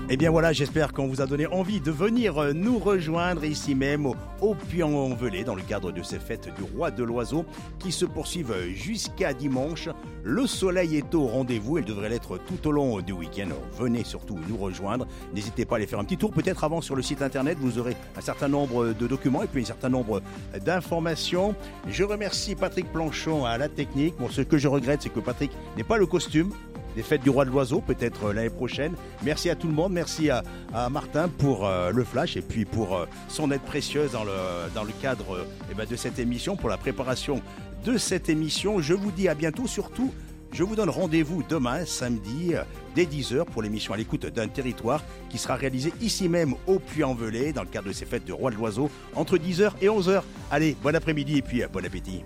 Eh bien voilà, j'espère qu'on vous a donné envie de venir nous rejoindre ici même au Puy-en-Velay dans le cadre de ces fêtes du Roi de l'Oiseau qui se poursuivent jusqu'à dimanche. Le soleil est au rendez-vous, il devrait l'être tout au long du week-end. Venez surtout nous rejoindre. N'hésitez pas à aller faire un petit tour, peut-être avant sur le site internet. Vous aurez un certain nombre de documents et puis un certain nombre d'informations. Je remercie Patrick Planchon à la technique. Bon, ce que je regrette, c'est que Patrick n'ait pas le costume des fêtes du Roi de l'Oiseau, peut-être l'année prochaine. Merci à tout le monde, merci à Martin pour le flash et puis pour son aide précieuse dans le cadre de cette émission, pour la préparation de cette émission. Je vous dis à bientôt, surtout, je vous donne rendez-vous demain, samedi, dès 10h pour l'émission À l'écoute d'un territoire qui sera réalisée ici même au Puy-en-Velay dans le cadre de ces fêtes du Roi de l'Oiseau entre 10h et 11h. Allez, bon après-midi et puis bon appétit.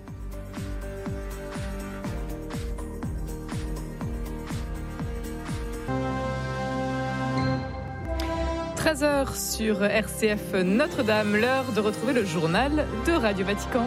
13h sur RCF Notre-Dame, l'heure de retrouver le journal de Radio Vatican.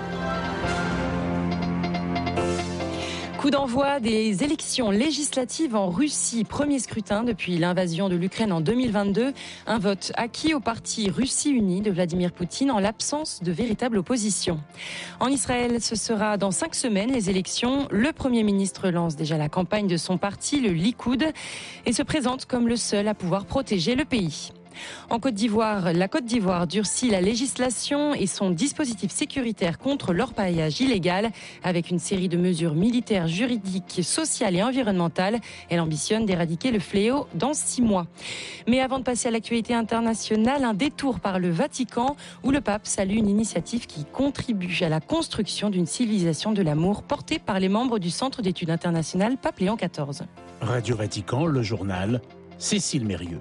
Coup d'envoi des élections législatives en Russie. Premier scrutin depuis l'invasion de l'Ukraine en 2022. Un vote acquis au parti Russie Unie de Vladimir Poutine en l'absence de véritable opposition. En Israël, ce sera dans 5 semaines les élections. Le Premier ministre lance déjà la campagne de son parti, le Likoud, et se présente comme le seul à pouvoir protéger le pays. En Côte d'Ivoire, la Côte d'Ivoire durcit la législation et son dispositif sécuritaire contre l'orpaillage illégal avec une série de mesures militaires, juridiques, sociales et environnementales. Elle ambitionne d'éradiquer le fléau dans 6 mois. Mais avant de passer à l'actualité internationale, un détour par le Vatican où le pape salue une initiative qui contribue à la construction d'une civilisation de l'amour portée par les membres du Centre d'études internationales Pape Léon XIV. Radio Vatican, le journal, Cécile Mérieux.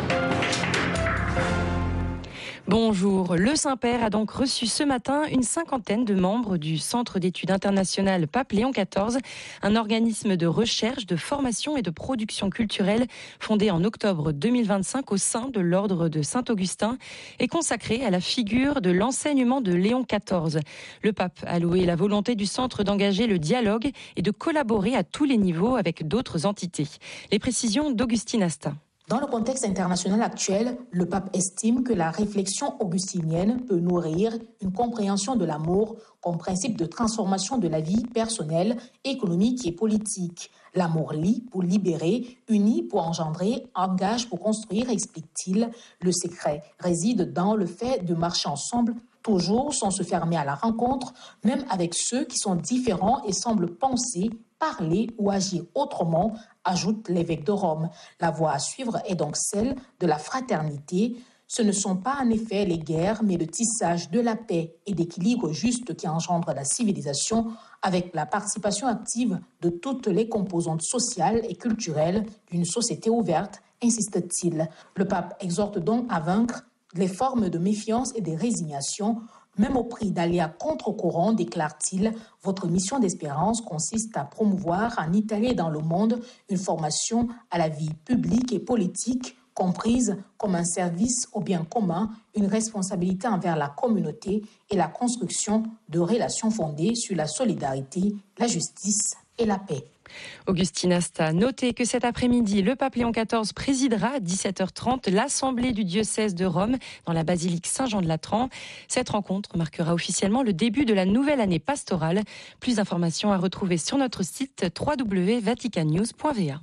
Bonjour, le Saint-Père a donc reçu ce matin une 50aine de membres du Centre d'études internationales Pape Léon XIV, un organisme de recherche, de formation et de production culturelle fondé en octobre 2025 au sein de l'ordre de Saint-Augustin et consacré à la figure de l'enseignement de Léon XIV. Le pape a loué la volonté du centre d'engager le dialogue et de collaborer à tous les niveaux avec d'autres entités. Les précisions d'Augustine Asta. Dans le contexte international actuel, le pape estime que la réflexion augustinienne peut nourrir une compréhension de l'amour comme principe de transformation de la vie personnelle, économique et politique. L'amour lie pour libérer, unit pour engendrer, engage pour construire, explique-t-il. Le secret réside dans le fait de marcher ensemble, toujours sans se fermer à la rencontre, même avec ceux qui sont différents et semblent penser, parler ou agir autrement, ajoute l'évêque de Rome. La voie à suivre est donc celle de la fraternité. Ce ne sont pas en effet les guerres, mais le tissage de la paix et d'équilibre juste qui engendre la civilisation avec la participation active de toutes les composantes sociales et culturelles d'une société ouverte, insiste-t-il. Le pape exhorte donc à vaincre les formes de méfiance et de résignation, même au prix d'aller à contre-courant, déclare-t-il. Votre mission d'espérance consiste à promouvoir en Italie et dans le monde une formation à la vie publique et politique, comprise comme un service au bien commun, une responsabilité envers la communauté et la construction de relations fondées sur la solidarité, la justice et la paix. Augustine Asta, notez que cet après-midi, le pape Léon XIV présidera à 17h30 l'Assemblée du diocèse de Rome dans la basilique Saint-Jean-de-Latran. Cette rencontre marquera officiellement le début de la nouvelle année pastorale. Plus d'informations à retrouver sur notre site www.vaticannews.va.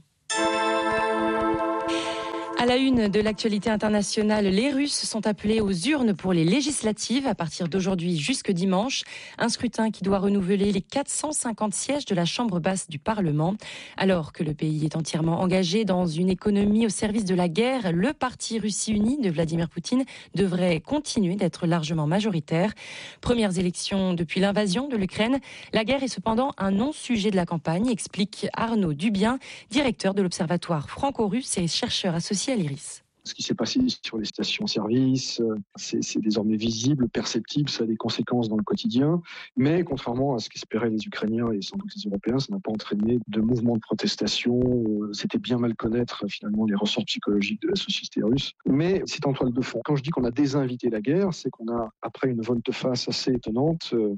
À la une de l'actualité internationale, les Russes sont appelés aux urnes pour les législatives à partir d'aujourd'hui jusque dimanche. Un scrutin qui doit renouveler les 450 sièges de la Chambre basse du Parlement. Alors que le pays est entièrement engagé dans une économie au service de la guerre, le parti Russie Unie de Vladimir Poutine devrait continuer d'être largement majoritaire. Premières élections depuis l'invasion de l'Ukraine. La guerre est cependant un non-sujet de la campagne, explique Arnaud Dubien, directeur de l'Observatoire franco-russe et chercheur associé à l'IRIS. Ce qui s'est passé sur les stations-service, c'est désormais visible, perceptible, ça a des conséquences dans le quotidien. Mais contrairement à ce qu'espéraient les Ukrainiens et sans doute les Européens, ça n'a pas entraîné de mouvements de protestation. C'était bien mal connaître finalement les ressorts psychologiques de la société russe. Mais c'est en toile de fond. Quand je dis qu'on a désinvité la guerre, c'est qu'on a, après une volte-face assez étonnante,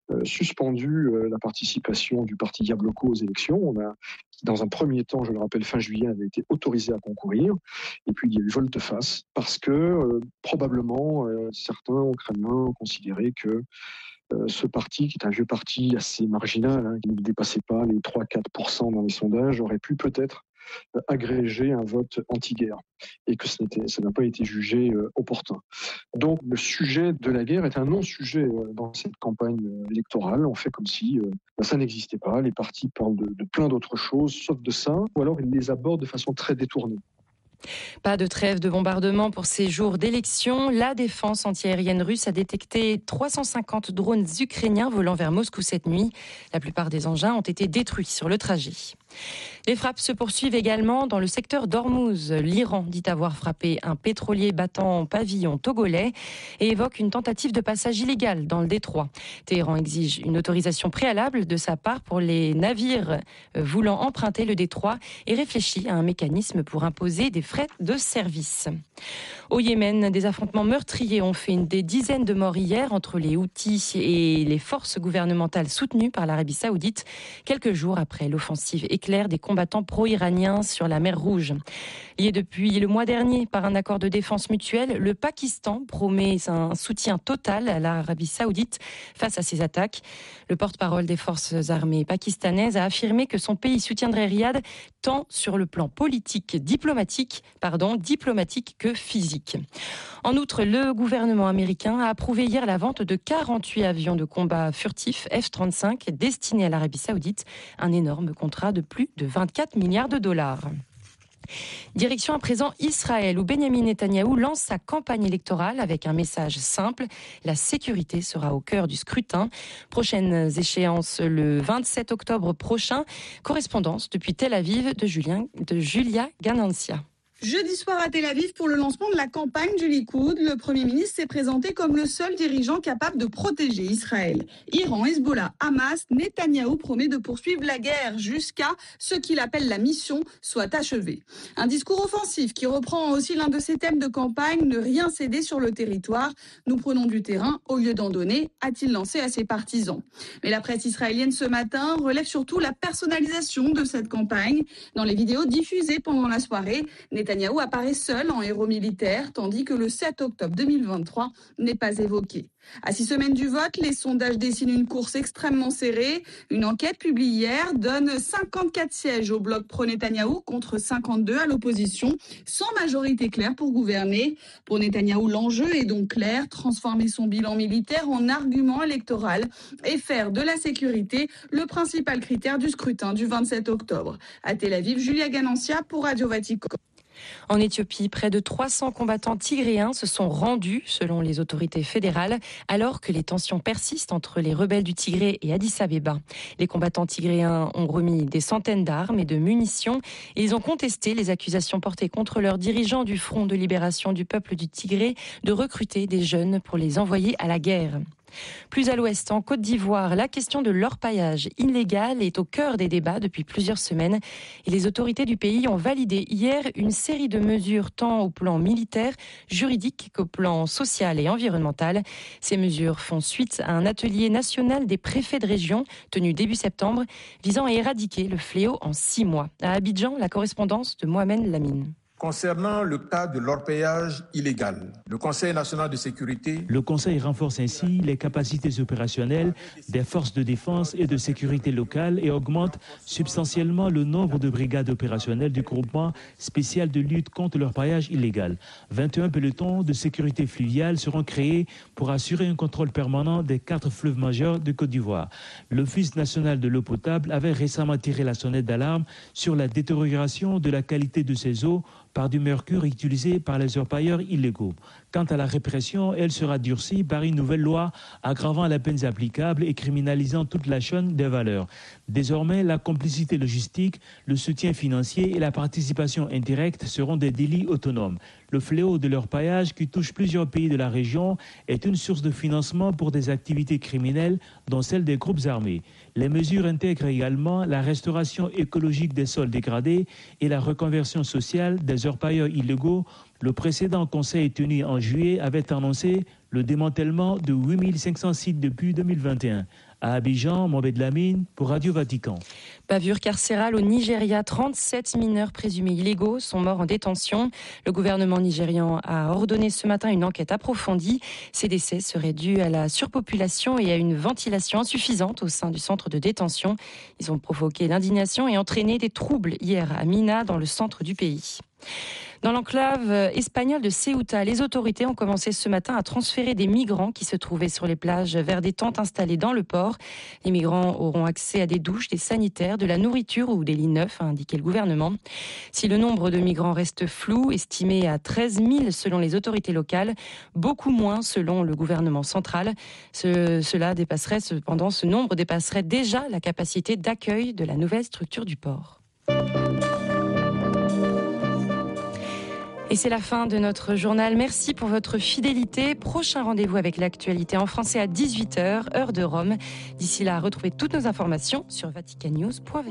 suspendu la participation du parti Diabloko aux élections. Qui, dans un premier temps, je le rappelle, fin juillet, avait été autorisé à concourir. Et puis, il y a eu volte-face parce que probablement certains Ukrainiens ont considéré que ce parti, qui est un vieux parti assez marginal, qui ne dépassait pas les 3-4% dans les sondages, aurait pu peut-être agréger un vote anti-guerre et que ça n'a pas été jugé opportun. Donc le sujet de la guerre est un non-sujet dans cette campagne électorale. On fait comme si ça n'existait pas. Les partis parlent de plein d'autres choses, sauf de ça, ou alors ils les abordent de façon très détournée. Pas de trêve de bombardement pour ces jours d'élection. La défense antiaérienne russe a détecté 350 drones ukrainiens volant vers Moscou cette nuit. La plupart des engins ont été détruits sur le trajet. Les frappes se poursuivent également dans le secteur d'Ormuz. L'Iran dit avoir frappé un pétrolier battant pavillon togolais et évoque une tentative de passage illégal dans le détroit. Téhéran exige une autorisation préalable de sa part pour les navires voulant emprunter le détroit et réfléchit à un mécanisme pour imposer des frais de service. Au Yémen, des affrontements meurtriers ont fait des dizaines de morts hier entre les Houthis et les forces gouvernementales soutenues par l'Arabie Saoudite, quelques jours après l'offensive éclair des combattants pro-iraniens sur la mer Rouge. Lié depuis le mois dernier par un accord de défense mutuelle, le Pakistan promet un soutien total à l'Arabie Saoudite face à ces attaques. Le porte-parole des forces armées pakistanaises a affirmé que son pays soutiendrait Riyad tant sur le plan diplomatique que physique. En outre, le gouvernement américain a approuvé hier la vente de 48 avions de combat furtifs F-35 destinés à l'Arabie Saoudite, un énorme contrat de plus de 24 milliards de dollars. Direction à présent Israël, où Benyamin Netanyahou lance sa campagne électorale avec un message simple. La sécurité sera au cœur du scrutin. Prochaines échéances le 27 octobre prochain. Correspondance depuis Tel Aviv de Julia Ganancia. Jeudi soir à Tel Aviv, pour le lancement de la campagne du Likoud, le Premier ministre s'est présenté comme le seul dirigeant capable de protéger Israël. Iran, Hezbollah, Hamas, Netanyahou promet de poursuivre la guerre jusqu'à ce qu'il appelle la mission soit achevée. Un discours offensif qui reprend aussi l'un de ses thèmes de campagne, ne rien céder sur le territoire. Nous prenons du terrain au lieu d'en donner, a-t-il lancé à ses partisans. Mais la presse israélienne ce matin relève surtout la personnalisation de cette campagne. Dans les vidéos diffusées pendant la soirée, Netanyahou apparaît seul en héros militaire, tandis que le 7 octobre 2023 n'est pas évoqué. À 6 semaines du vote, les sondages dessinent une course extrêmement serrée. Une enquête publiée hier donne 54 sièges au bloc pro-Netanyahou contre 52 à l'opposition, sans majorité claire pour gouverner. Pour Netanyahou, l'enjeu est donc clair, transformer son bilan militaire en argument électoral et faire de la sécurité le principal critère du scrutin du 27 octobre. À Tel Aviv, Julia Ganancia pour Radio Vatican. En Éthiopie, près de 300 combattants tigréens se sont rendus, selon les autorités fédérales, alors que les tensions persistent entre les rebelles du Tigré et Addis Abeba. Les combattants tigréens ont remis des centaines d'armes et de munitions et ils ont contesté les accusations portées contre leurs dirigeants du Front de libération du peuple du Tigré de recruter des jeunes pour les envoyer à la guerre. Plus à l'ouest, en Côte d'Ivoire, la question de l'orpaillage illégal est au cœur des débats depuis plusieurs semaines. Et les autorités du pays ont validé hier une série de mesures tant au plan militaire, juridique qu'au plan social et environnemental. Ces mesures font suite à un atelier national des préfets de région tenu début septembre, visant à éradiquer le fléau en 6 mois. À Abidjan, la correspondance de Mohamed Lamine. Concernant le cas de l'orpaillage illégal, le Conseil national de sécurité... Le Conseil renforce ainsi les capacités opérationnelles des forces de défense et de sécurité locales et augmente substantiellement le nombre de brigades opérationnelles du groupement spécial de lutte contre l'orpaillage illégal. 21 pelotons de sécurité fluviale seront créés pour assurer un contrôle permanent des 4 fleuves majeurs de Côte d'Ivoire. L'Office national de l'eau potable avait récemment tiré la sonnette d'alarme sur la détérioration de la qualité de ces eaux par du mercure utilisé par les orpailleurs illégaux. Quant à la répression, elle sera durcie par une nouvelle loi aggravant les peines applicables et criminalisant toute la chaîne des valeurs. Désormais, la complicité logistique, le soutien financier et la participation indirecte seront des délits autonomes. Le fléau de l'orpaillage qui touche plusieurs pays de la région est une source de financement pour des activités criminelles, dont celle des groupes armés. Les mesures intègrent également la restauration écologique des sols dégradés et la reconversion sociale des orpailleurs illégaux. Le précédent conseil tenu en juillet avait annoncé le démantèlement de 8500 sites depuis 2021. À Abidjan, Mohamed Lamine pour Radio Vatican. Bavure carcérale au Nigeria, 37 mineurs présumés illégaux sont morts en détention. Le gouvernement nigérian a ordonné ce matin une enquête approfondie. Ces décès seraient dus à la surpopulation et à une ventilation insuffisante au sein du centre de détention. Ils ont provoqué l'indignation et entraîné des troubles hier à Mina, dans le centre du pays. Dans l'enclave espagnole de Ceuta, les autorités ont commencé ce matin à transférer des migrants qui se trouvaient sur les plages vers des tentes installées dans le port. Les migrants auront accès à des douches, des sanitaires, de la nourriture ou des lits neufs, a indiqué le gouvernement. Si le nombre de migrants reste flou, estimé à 13 000 selon les autorités locales, beaucoup moins selon le gouvernement central. Ce nombre dépasserait déjà la capacité d'accueil de la nouvelle structure du port. Et c'est la fin de notre journal. Merci pour votre fidélité. Prochain rendez-vous avec l'actualité en français à 18h, heure de Rome. D'ici là, retrouvez toutes nos informations sur vaticannews.va.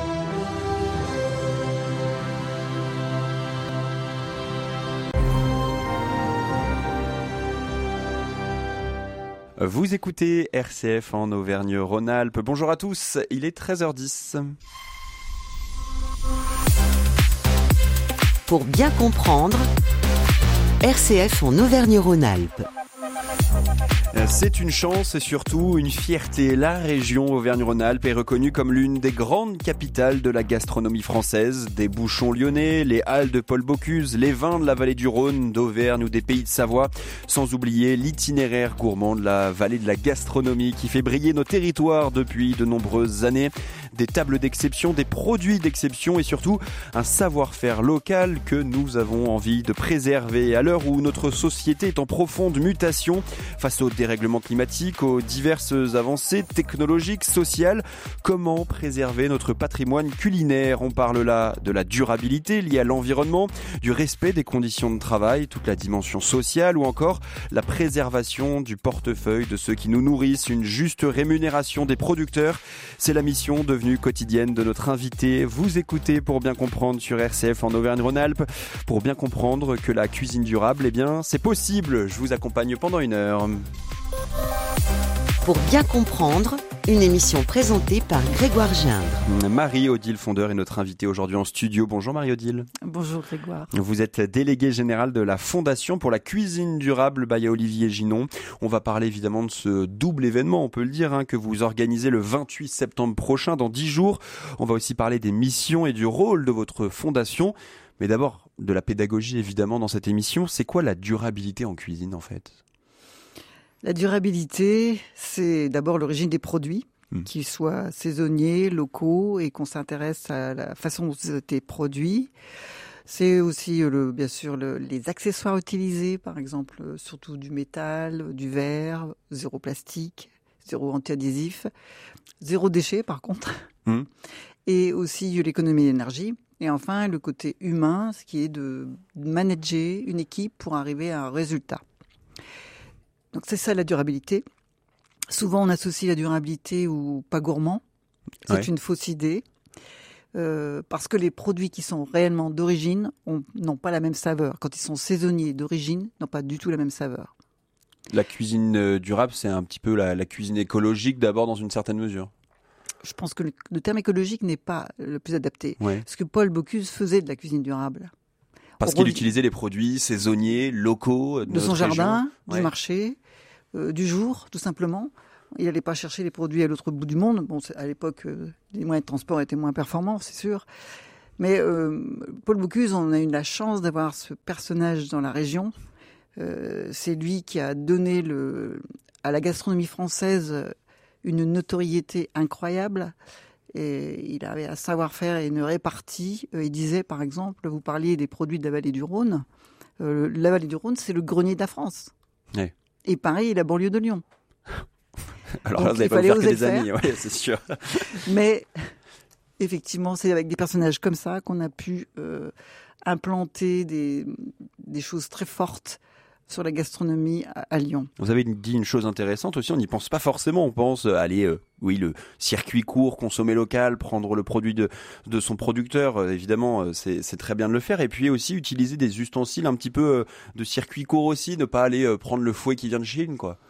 Vous écoutez RCF en Auvergne-Rhône-Alpes. Bonjour à tous, il est 13h10. Pour bien comprendre, RCF en Auvergne-Rhône-Alpes. C'est une chance et surtout une fierté. La région Auvergne-Rhône-Alpes est reconnue comme l'une des grandes capitales de la gastronomie française. Des bouchons lyonnais, les halles de Paul Bocuse, les vins de la vallée du Rhône, d'Auvergne ou des Pays de Savoie. Sans oublier l'itinéraire gourmand de la vallée de la gastronomie qui fait briller nos territoires depuis de nombreuses années. Des tables d'exception, des produits d'exception et surtout un savoir-faire local que nous avons envie de préserver. À l'heure où notre société est en profonde mutation face aux dérèglements climatiques, aux diverses avancées technologiques, sociales, comment préserver notre patrimoine culinaire? On parle là de la durabilité liée à l'environnement, du respect des conditions de travail, toute la dimension sociale ou encore la préservation du portefeuille de ceux qui nous nourrissent, une juste rémunération des producteurs. C'est la mission devenue quotidienne de notre invité. Vous écoutez Pour bien comprendre sur RCF en Auvergne-Rhône-Alpes. Pour bien comprendre que la cuisine durable, eh bien, c'est possible. Je vous accompagne pendant 1 heure. Pour bien comprendre, une émission présentée par Grégoire Gindre. Marie-Odile Fondeur est notre invitée aujourd'hui en studio. Bonjour Marie-Odile. Bonjour Grégoire. Vous êtes déléguée générale de la Fondation pour la cuisine durable by Olivier Ginon. On va parler évidemment de ce double événement, on peut le dire, que vous organisez le 28 septembre prochain, dans 10 jours. On va aussi parler des missions et du rôle de votre fondation. Mais d'abord, de la pédagogie évidemment dans cette émission. C'est quoi la durabilité en cuisine en fait ? La durabilité, c'est d'abord l'origine des produits, qu'ils soient saisonniers, locaux, et qu'on s'intéresse à la façon dont c'était produit. C'est aussi, bien sûr, les accessoires utilisés, par exemple, surtout du métal, du verre, zéro plastique, zéro anti-adhésif, zéro déchet, par contre. Et aussi l'économie d'énergie. Et enfin, le côté humain, ce qui est de manager une équipe pour arriver à un résultat. Donc c'est ça la durabilité. Souvent on associe la durabilité au pas gourmand. C'est une fausse idée. Parce que les produits qui sont réellement d'origine n'ont pas la même saveur. Quand ils sont saisonniers d'origine, n'ont pas du tout la même saveur. La cuisine durable, c'est un petit peu la cuisine écologique d'abord dans une certaine mesure. Je pense que le terme écologique n'est pas le plus adapté. Parce que Paul Bocuse faisait de la cuisine durable. Parce qu'il utilisait les produits saisonniers, locaux de son jardin, du marché, du jour, tout simplement. Il n'allait pas chercher les produits à l'autre bout du monde. Bon, à l'époque, les moyens de transport étaient moins performants, c'est sûr. Mais Paul Bocuse, on a eu la chance d'avoir ce personnage dans la région. C'est lui qui a donné à la gastronomie française une notoriété incroyable. Et il avait un savoir-faire et une répartie. Il disait, par exemple, vous parliez des produits de la vallée du Rhône. La vallée du Rhône, c'est le grenier de la France. Ouais. Et pareil, la banlieue de Lyon. Alors là, vous n'allez pas me faire que des amis, c'est sûr. Mais effectivement, c'est avec des personnages comme ça qu'on a pu implanter des choses très fortes sur la gastronomie à Lyon. Vous avez dit une chose intéressante aussi, on n'y pense pas forcément. On pense aller, le circuit court, consommer local, prendre le produit de son producteur. Évidemment, c'est très bien de le faire. Et puis aussi utiliser des ustensiles un petit peu de circuit court aussi, ne pas aller prendre le fouet qui vient de Chine, quoi.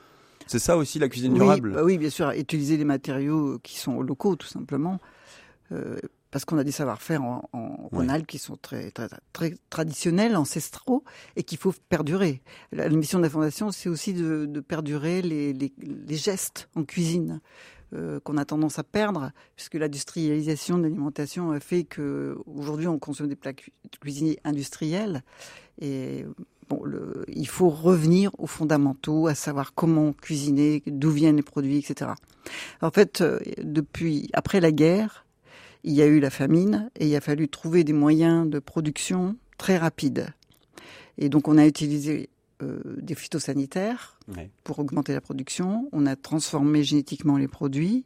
C'est ça aussi la cuisine durable ? Oui, bien sûr, utiliser les matériaux qui sont locaux, tout simplement. Parce qu'on a des savoir-faire en Rhône-Alpes qui sont très, très, très traditionnels, ancestraux, et qu'il faut perdurer. La mission de la Fondation, c'est aussi de perdurer les gestes en cuisine qu'on a tendance à perdre, puisque l'industrialisation de l'alimentation a fait qu'aujourd'hui, on consomme des plats cuisinés industriels. Et il faut revenir aux fondamentaux, à savoir comment cuisiner, d'où viennent les produits, etc. En fait, après la guerre, il y a eu la famine et il a fallu trouver des moyens de production très rapides. Et donc, on a utilisé des phytosanitaires pour augmenter la production. On a transformé génétiquement les produits.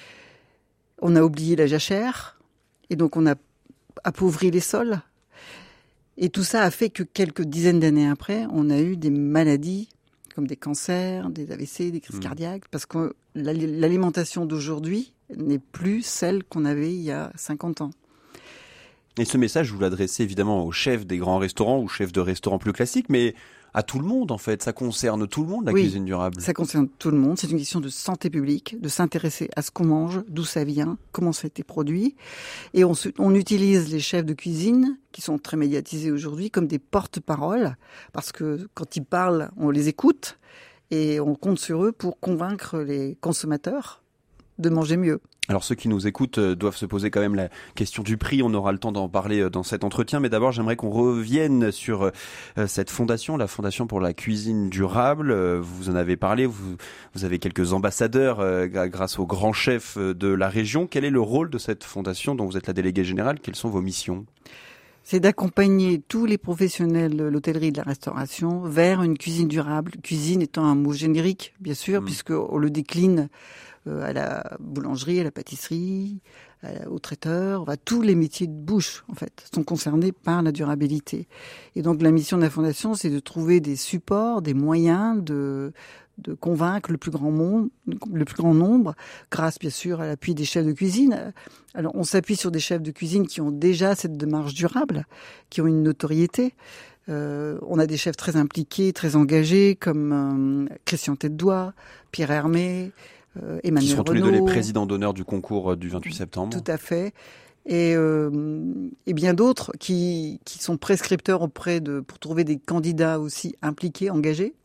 On a oublié la jachère. Et donc, on a appauvri les sols. Et tout ça a fait que quelques dizaines d'années après, on a eu des maladies comme des cancers, des AVC, des crises cardiaques, parce que l'alimentation d'aujourd'hui n'est plus celle qu'on avait il y a 50 ans. Et ce message, vous l'adressez évidemment aux chefs des grands restaurants ou chefs de restaurants plus classiques, mais à tout le monde en fait. Ça concerne tout le monde, la cuisine durable. Ça concerne tout le monde. C'est une question de santé publique, de s'intéresser à ce qu'on mange, d'où ça vient, comment ça a été produit. Et on utilise les chefs de cuisine, qui sont très médiatisés aujourd'hui, comme des porte-paroles, parce que quand ils parlent, on les écoute et on compte sur eux pour convaincre les consommateurs de manger mieux. Alors ceux qui nous écoutent doivent se poser quand même la question du prix. On aura le temps d'en parler dans cet entretien. Mais d'abord, j'aimerais qu'on revienne sur cette fondation, la Fondation pour la cuisine durable. Vous en avez parlé, vous avez quelques ambassadeurs grâce aux grands chefs de la région. Quel est le rôle de cette fondation dont vous êtes la déléguée générale ? Quelles sont vos missions ? C'est d'accompagner tous les professionnels de l'hôtellerie et de la restauration vers une cuisine durable. Cuisine étant un mot générique, bien sûr, puisqu'on le décline à la boulangerie, à la pâtisserie, au traiteur. Tous les métiers de bouche, en fait, sont concernés par la durabilité. Et donc, la mission de la Fondation, c'est de trouver des supports, des moyens de convaincre le plus grand nombre, grâce, bien sûr, à l'appui des chefs de cuisine. Alors, on s'appuie sur des chefs de cuisine qui ont déjà cette démarche durable, qui ont une notoriété. On a des chefs très impliqués, très engagés, comme Christian Tête-Doigt, Pierre Hermé, Emmanuel Renaud. Qui sont tous les deux les présidents d'honneur du concours du 28 septembre. Tout à fait. Et bien d'autres qui sont prescripteurs pour trouver des candidats aussi impliqués, engagés.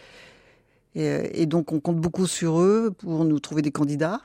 Et donc, on compte beaucoup sur eux pour nous trouver des candidats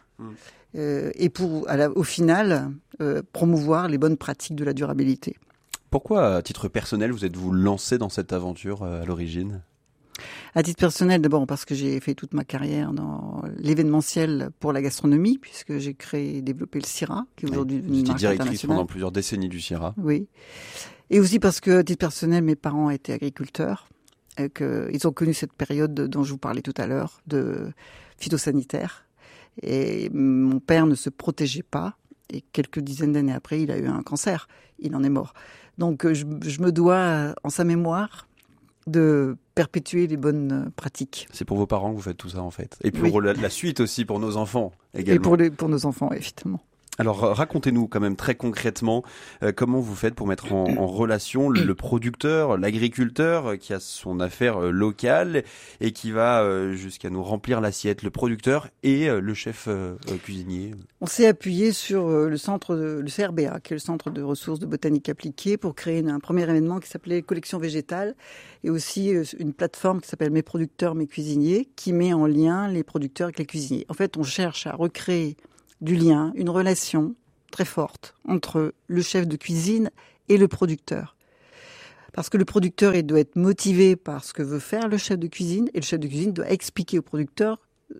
et pour, au final, promouvoir les bonnes pratiques de la durabilité. Pourquoi, à titre personnel, vous êtes-vous lancé dans cette aventure à l'origine ? À titre personnel, d'abord parce que j'ai fait toute ma carrière dans l'événementiel pour la gastronomie, puisque j'ai créé et développé le CIRA, qui est aujourd'hui une marque internationale. Vous étiez directrice pendant plusieurs décennies du CIRA. Oui. Et aussi parce que, à titre personnel, mes parents étaient agriculteurs. Et qu'ils ont connu cette période dont je vous parlais tout à l'heure, de phytosanitaire. Et mon père ne se protégeait pas. Et quelques dizaines d'années après, il a eu un cancer. Il en est mort. Donc, je me dois, en sa mémoire, de perpétuer les bonnes pratiques. C'est pour vos parents que vous faites tout ça, en fait. Et pour la suite aussi, pour nos enfants, également. Et pour nos enfants, effectivement. Alors, racontez-nous quand même très concrètement comment vous faites pour mettre en relation le producteur, l'agriculteur qui a son affaire locale et qui va jusqu'à nous remplir l'assiette, le producteur et le chef cuisinier. On s'est appuyé sur le CRBA, qui est le Centre de ressources de botanique appliquée, pour créer un premier événement qui s'appelait Collection végétale et aussi une plateforme qui s'appelle Mes producteurs, mes cuisiniers, qui met en lien les producteurs avec les cuisiniers. En fait, on cherche à recréer du lien, une relation très forte entre le chef de cuisine et le producteur. Parce que le producteur, il doit être motivé par ce que veut faire le chef de cuisine, et le chef de cuisine doit expliquer au producteur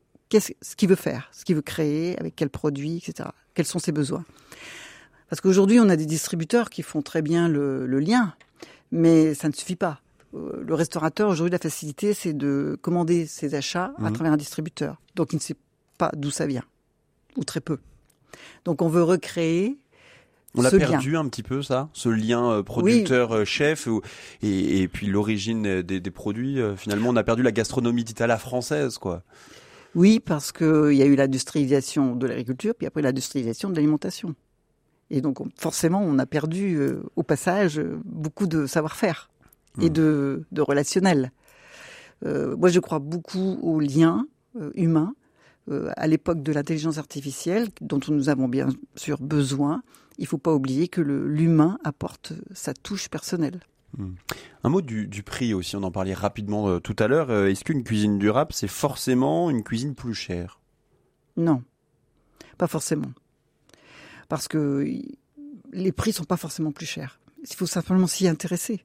ce qu'il veut faire, ce qu'il veut créer, avec quels produits, etc. Quels sont ses besoins. Parce qu'aujourd'hui, on a des distributeurs qui font très bien le lien, mais ça ne suffit pas. Le restaurateur, aujourd'hui, la facilité, c'est de commander ses achats à travers un distributeur. Donc, il ne sait pas d'où ça vient. Ou très peu. Donc on veut recréer on l'a perdu un petit peu ça, ce lien producteur-chef et puis l'origine des produits. Finalement, on a perdu la gastronomie dite à la française, quoi. Oui, parce qu'il y a eu l'industrialisation de l'agriculture, puis après l'industrialisation de l'alimentation. Et donc forcément, on a perdu au passage beaucoup de savoir-faire et de relationnel. Moi, je crois beaucoup aux liens humain. À l'époque de l'intelligence artificielle, dont nous avons bien sûr besoin, il ne faut pas oublier que l'humain apporte sa touche personnelle. Un mot du prix aussi, on en parlait rapidement tout à l'heure. Est-ce qu'une cuisine durable, c'est forcément une cuisine plus chère ? Non, pas forcément. Parce que les prix ne sont pas forcément plus chers. Il faut simplement s'y intéresser.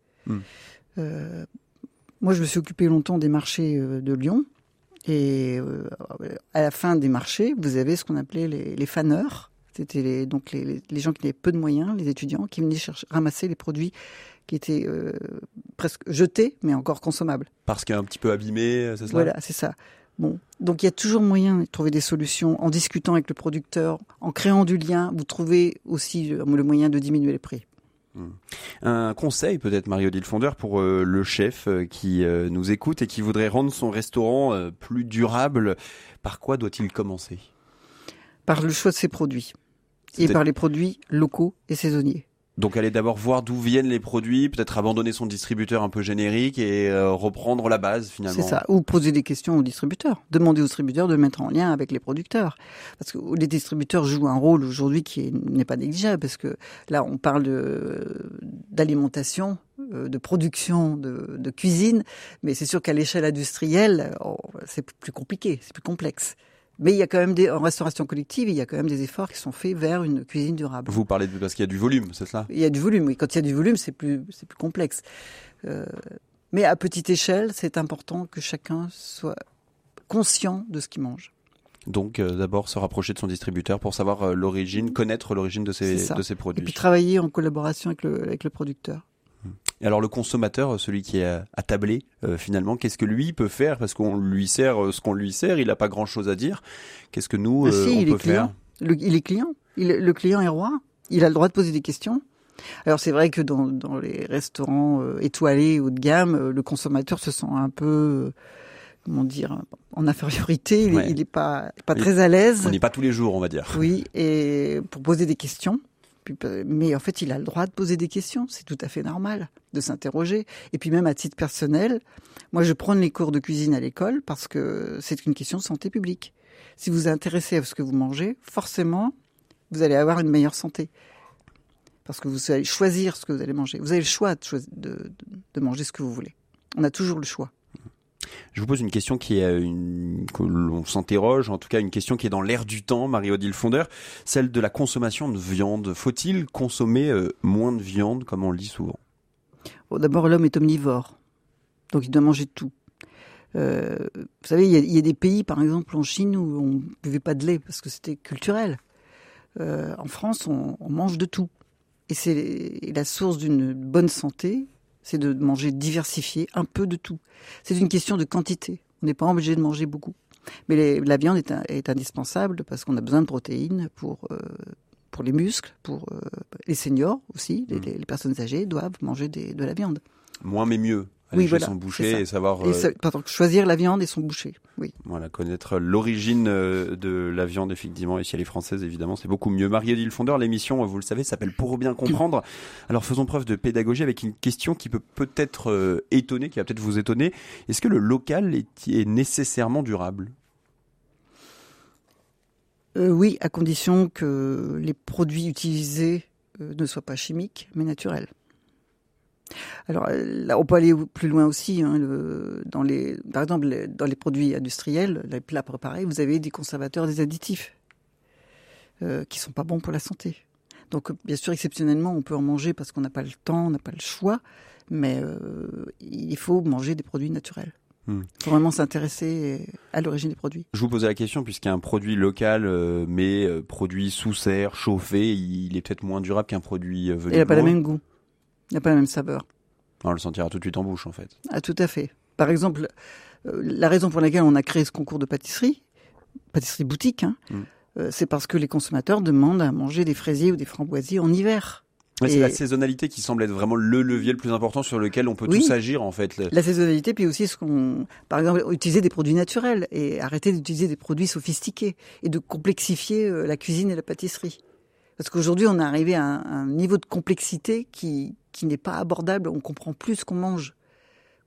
Moi, je me suis occupée longtemps des marchés de Lyon. Et à la fin des marchés, vous avez ce qu'on appelait les faneurs. C'était les gens qui avaient peu de moyens, les étudiants, qui venaient ramasser les produits qui étaient presque jetés, mais encore consommables. Parce qu'un petit peu abîmé, c'est ça ? Voilà, c'est ça. Bon, donc il y a toujours moyen de trouver des solutions en discutant avec le producteur, en créant du lien. Vous trouvez aussi le moyen de diminuer les prix. Un conseil peut-être, Marie-Odile Fondeur, pour le chef qui nous écoute et qui voudrait rendre son restaurant plus durable. Par quoi doit-il commencer ? Par le choix de ses produits. Et par les produits locaux et saisonniers. Donc aller d'abord voir d'où viennent les produits, peut-être abandonner son distributeur un peu générique et reprendre la base finalement. C'est ça, ou poser des questions aux distributeurs. Demander aux distributeurs de mettre en lien avec les producteurs. Parce que les distributeurs jouent un rôle aujourd'hui qui n'est pas négligeable, parce que là on parle d'alimentation, de production, de cuisine, mais c'est sûr qu'à l'échelle industrielle, c'est plus compliqué, c'est plus complexe. Mais il y a quand même en restauration collective, il y a quand même des efforts qui sont faits vers une cuisine durable. Vous parlez parce qu'il y a du volume, c'est cela ? Il y a du volume, oui. Quand il y a du volume, c'est plus complexe. Mais à petite échelle, c'est important que chacun soit conscient de ce qu'il mange. Donc d'abord se rapprocher de son distributeur pour savoir l'origine, connaître l'origine de ses produits. Et puis travailler en collaboration avec le producteur. Et alors le consommateur, celui qui est attablé finalement, qu'est-ce que lui peut faire ? Parce qu'on lui sert ce qu'on lui sert, il n'a pas grand-chose à dire. Qu'est-ce que nous, on peut faire ? Il est client. Le client est roi. Il a le droit de poser des questions. Alors c'est vrai que dans les restaurants étoilés, haut de gamme, le consommateur se sent un peu, en infériorité. Il n'est pas très à l'aise. On n'est pas tous les jours, on va dire. Oui, et pour poser des questions. Mais en fait, il a le droit de poser des questions. C'est tout à fait normal de s'interroger. Et puis même à titre personnel, moi je prends les cours de cuisine à l'école parce que c'est une question de santé publique. Si vous vous intéressez à ce que vous mangez, forcément, vous allez avoir une meilleure santé. Parce que vous allez choisir ce que vous allez manger. Vous avez le choix de manger ce que vous voulez. On a toujours le choix. Je vous pose une question que l'on s'interroge, en tout cas une question qui est dans l'air du temps, Marie-Odile Fondeur, celle de la consommation de viande. Faut-il consommer moins de viande, comme on le dit souvent ? D'abord, l'homme est omnivore, donc il doit manger de tout. Vous savez, il y a des pays, par exemple en Chine, où on ne buvait pas de lait parce que c'était culturel. En France, on mange de tout. Et c'est la source d'une bonne santé, c'est de manger diversifié, un peu de tout. C'est une question de quantité. On n'est pas obligé de manger beaucoup. Mais la viande est indispensable parce qu'on a besoin de protéines pour les muscles, pour les seniors aussi. Les personnes âgées doivent manger de la viande. Moins mais mieux. Aller chez son boucher et savoir... choisir la viande et son boucher, oui. Voilà, connaître l'origine de la viande, effectivement, et si elle est française, évidemment, c'est beaucoup mieux. Marie-Odile Fondeur, l'émission, vous le savez, s'appelle Pour bien comprendre. Alors faisons preuve de pédagogie avec une question qui peut peut-être étonner, qui va peut-être vous étonner. Est-ce que le local est nécessairement durable ? Oui, à condition que les produits utilisés ne soient pas chimiques, mais naturels. Alors là, on peut aller plus loin aussi. Par exemple, dans les produits industriels, les plats préparés, vous avez des conservateurs, des additifs qui sont pas bons pour la santé. Donc, bien sûr, exceptionnellement, on peut en manger parce qu'on n'a pas le temps, on n'a pas le choix, mais il faut manger des produits naturels. Il faut vraiment s'intéresser à l'origine des produits. Je vous posais la question, puisqu'un produit local, mais produit sous serre, chauffé, il est peut-être moins durable qu'un produit venu de loin. Il n'a pas le même goût. Il n'a pas la même saveur. On le sentira tout de suite en bouche, en fait. Ah, tout à fait. Par exemple, la raison pour laquelle on a créé ce concours de pâtisserie boutique, c'est parce que les consommateurs demandent à manger des fraisiers ou des framboisiers en hiver. Ouais, c'est la saisonnalité qui semble être vraiment le levier le plus important sur lequel on peut tous agir, en fait. La saisonnalité, puis aussi par exemple, utiliser des produits naturels et arrêter d'utiliser des produits sophistiqués et de complexifier la cuisine et la pâtisserie. Parce qu'aujourd'hui, on est arrivé à un niveau de complexité qui n'est pas abordable. On comprend plus ce qu'on mange.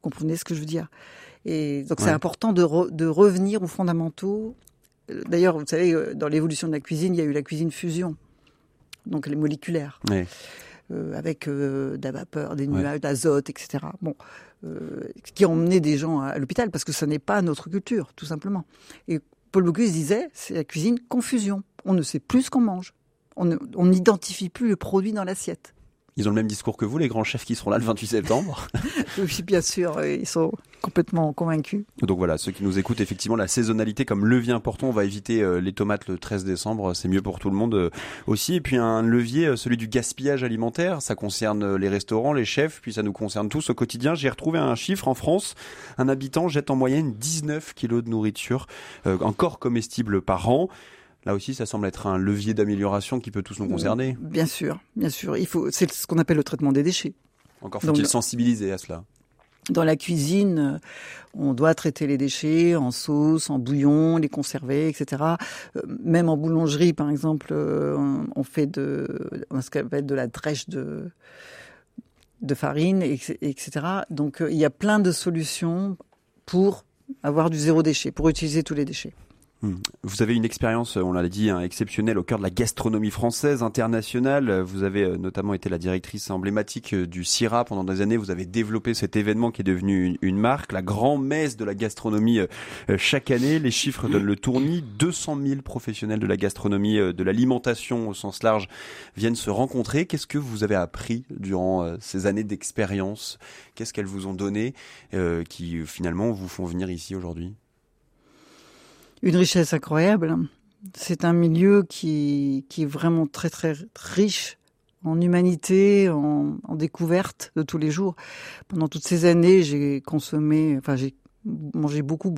comprenez ce que je veux dire? Et donc c'est important de revenir aux fondamentaux. D'ailleurs, vous savez, dans l'évolution de la cuisine, il y a eu la cuisine fusion, donc les moléculaires, avec de la vapeur, des nuages, d'azote, etc. Bon, qui ont emmené des gens à l'hôpital parce que ce n'est pas notre culture, tout simplement. Et Paul Bocuse disait, c'est la cuisine confusion. On ne sait plus ce qu'on mange. On n'identifie plus le produit dans l'assiette. Ils ont le même discours que vous, les grands chefs qui seront là le 28 septembre. Oui, bien sûr, ils sont complètement convaincus. Donc voilà, ceux qui nous écoutent, effectivement, la saisonnalité comme levier important, on va éviter les tomates le 13 décembre, c'est mieux pour tout le monde aussi. Et puis un levier, celui du gaspillage alimentaire, ça concerne les restaurants, les chefs, puis ça nous concerne tous au quotidien. J'ai retrouvé un chiffre en France, un habitant jette en moyenne 19 kilos de nourriture, encore comestible par an. Là aussi, ça semble être un levier d'amélioration qui peut tous nous concerner. Bien sûr. C'est ce qu'on appelle le traitement des déchets. Encore faut-il sensibiliser à cela. Dans la cuisine, on doit traiter les déchets en sauce, en bouillon, les conserver, etc. Même en boulangerie, par exemple, on fait ce qu'on appelle de la drèche de farine, etc. Donc, il y a plein de solutions pour avoir du zéro déchet, pour utiliser tous les déchets. Vous avez une expérience, on l'a dit, exceptionnelle au cœur de la gastronomie française, internationale. Vous avez notamment été la directrice emblématique du CIRA pendant des années. Vous avez développé cet événement qui est devenu une marque, la grand-messe de la gastronomie chaque année. Les chiffres donnent le tournis. 200 000 professionnels de la gastronomie, de l'alimentation au sens large, viennent se rencontrer. Qu'est-ce que vous avez appris durant ces années d'expérience? Qu'est-ce qu'elles vous ont donné qui finalement vous font venir ici aujourd'hui? Une richesse incroyable. C'est un milieu qui est vraiment très très riche en humanité, en découverte de tous les jours. Pendant toutes ces années, j'ai mangé beaucoup.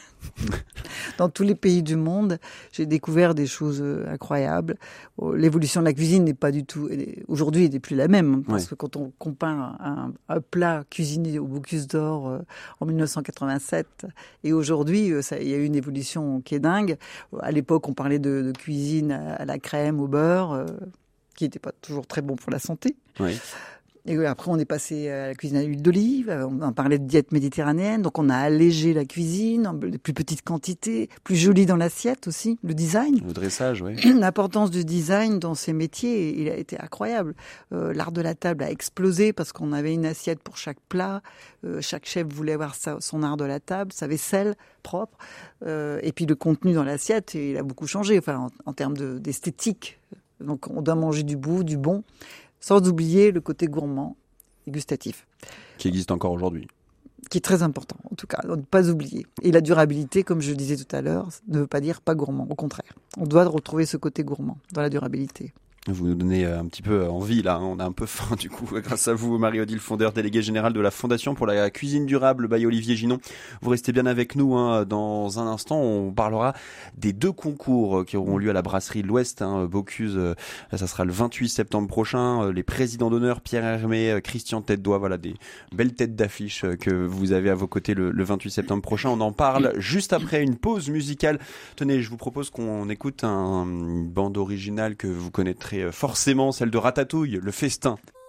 Dans tous les pays du monde, j'ai découvert des choses incroyables. L'évolution de la cuisine n'est pas du tout, aujourd'hui, n'est plus la même. Parce que quand on compare un plat cuisiné au Bocuse d'Or en 1987 et aujourd'hui, il y a eu une évolution qui est dingue. À l'époque, on parlait de cuisine à la crème, au beurre, qui n'était pas toujours très bon pour la santé. Oui. Et après, on est passé à la cuisine à l'huile d'olive. On parlait de diète méditerranéenne. Donc, on a allégé la cuisine, en plus petites quantités, plus jolie dans l'assiette aussi. Le design. Le dressage, oui. L'importance du design dans ces métiers, il a été incroyable. L'art de la table a explosé parce qu'on avait une assiette pour chaque plat. Chaque chef voulait avoir son art de la table, sa vaisselle propre. Et puis, le contenu dans l'assiette, il a beaucoup changé. Enfin, en termes d'esthétique. Donc, on doit manger du bon. Sans oublier le côté gourmand et gustatif. Qui existe encore aujourd'hui. Qui est très important, en tout cas, ne pas oublier. Et la durabilité, comme je le disais tout à l'heure, ne veut pas dire pas gourmand, au contraire. On doit retrouver ce côté gourmand dans la durabilité. Vous nous donnez un petit peu envie là, on a un peu faim du coup grâce à vous, Marie-Odile Fonder, déléguée générale de la Fondation pour la cuisine durable by Olivier Ginon. Vous restez bien avec nous dans un instant, on parlera des 2 concours qui auront lieu à la brasserie de l'Ouest, Bocuse, ça sera le 28 septembre prochain, les présidents d'honneur Pierre Hermé, Christian Tête-Doigt, voilà des belles têtes d'affiche que vous avez à vos côtés le 28 septembre prochain. On en parle juste après une pause musicale. Tenez, je vous propose qu'on écoute une bande originale que vous connaîtrez forcément, celle de Ratatouille, Le Festin.